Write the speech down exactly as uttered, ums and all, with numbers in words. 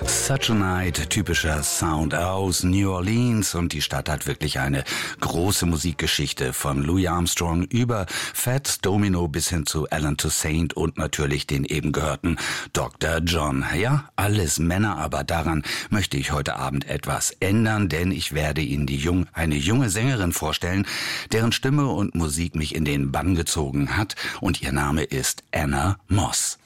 Such a Night, typischer Sound aus New Orleans, und die Stadt hat wirklich eine große Musikgeschichte von Louis Armstrong über Fats Domino bis hin zu Alan Toussaint und natürlich den eben gehörten Doktor John. Ja, alles Männer, aber daran möchte ich heute Abend etwas ändern, denn ich werde Ihnen die jung, eine junge Sängerin vorstellen, deren Stimme und Musik mich in den Bann gezogen hat, und ihr Name ist Anna Moss.